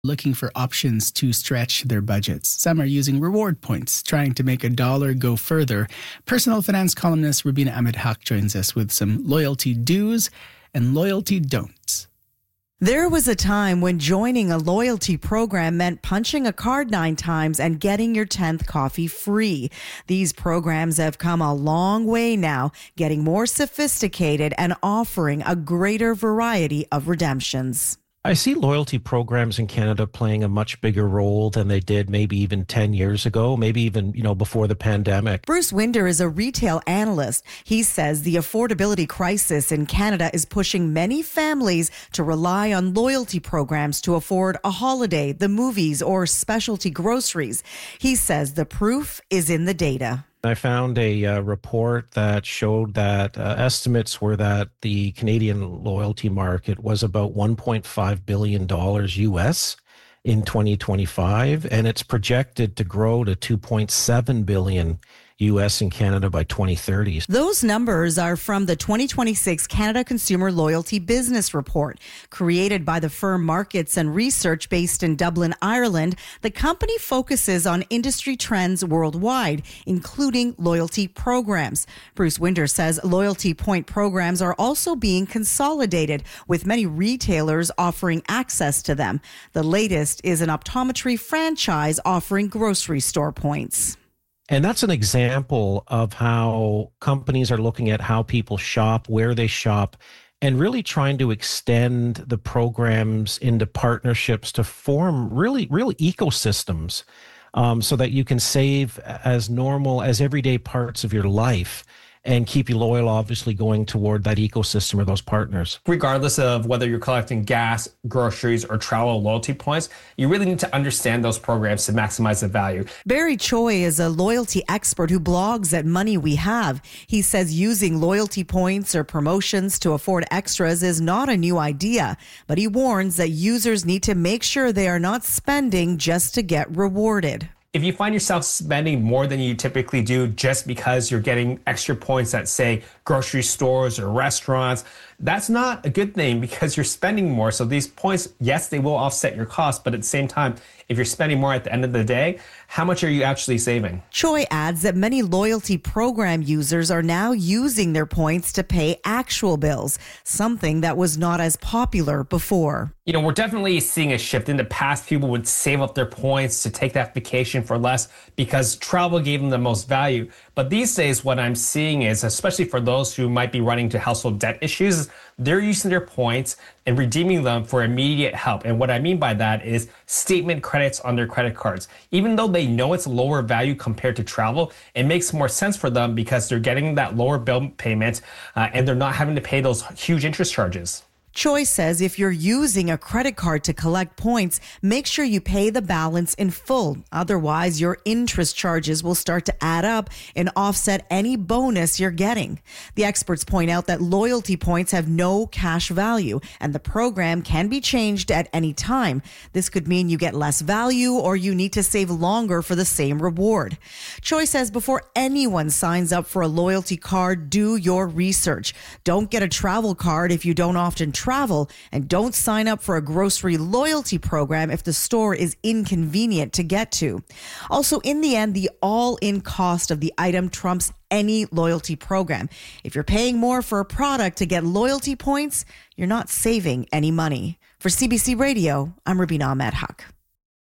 looking for options to stretch their budgets. Some are using reward points, trying to make a dollar go further. Personal finance columnist Rubina Ahmed-Haq joins us with some loyalty do's and loyalty don'ts. There was a time when joining a loyalty program meant punching a card 9 times and getting your 10th coffee free. These programs have come a long way now, getting more sophisticated and offering a greater variety of redemptions. I see loyalty programs in Canada playing a much bigger role than they did maybe even 10 years ago, maybe even, before the pandemic. Bruce Winder is a retail analyst. He says the affordability crisis in Canada is pushing many families to rely on loyalty programs to afford a holiday, the movies, or specialty groceries. He says the proof is in the data. I found a report that showed that estimates were that the Canadian loyalty market was about $1.5 billion US in 2025, and it's projected to grow to $2.7 billion US and Canada by 2030. Those numbers are from the 2026 Canada Consumer Loyalty Business Report. Created by the firm Markets and Research based in Dublin, Ireland, the company focuses on industry trends worldwide, including loyalty programs. Bruce Winder says loyalty point programs are also being consolidated, with many retailers offering access to them. The latest is an optometry franchise offering grocery store points. And that's an example of how companies are looking at how people shop, where they shop, and really trying to extend the programs into partnerships to form real ecosystems, so that you can save as normal, as everyday parts of your life and keep you loyal, obviously, going toward that ecosystem or those partners. Regardless of whether you're collecting gas, groceries, or travel loyalty points, you really need to understand those programs to maximize the value. Barry Choi is a loyalty expert who blogs at Money We Have. He says using loyalty points or promotions to afford extras is not a new idea, but he warns that users need to make sure they are not spending just to get rewarded. If you find yourself spending more than you typically do just because you're getting extra points at, say, grocery stores or restaurants, that's not a good thing because you're spending more. So these points, yes, they will offset your costs, but at the same time, if you're spending more at the end of the day, how much are you actually saving? Choi adds that many loyalty program users are now using their points to pay actual bills, something that was not as popular before. We're definitely seeing a shift. In the past, people would save up their points to take that vacation for less because travel gave them the most value. But these days, what I'm seeing is, especially for those who might be running into household debt issues, they're using their points and redeeming them for immediate help. And what I mean by that is statement credits on their credit cards. Even though they know it's lower value compared to travel, it makes more sense for them because they're getting that lower bill payment and they're not having to pay those huge interest charges. Choi says if you're using a credit card to collect points, make sure you pay the balance in full. Otherwise, your interest charges will start to add up and offset any bonus you're getting. The experts point out that loyalty points have no cash value, and the program can be changed at any time. This could mean you get less value or you need to save longer for the same reward. Choi says before anyone signs up for a loyalty card, do your research. Don't get a travel card if you don't often travel, and don't sign up for a grocery loyalty program if the store is inconvenient to get to. Also, in the end, the all-in cost of the item trumps any loyalty program. If you're paying more for a product to get loyalty points, you're not saving any money. For CBC Radio, I'm Rubina Ahmed-Haq.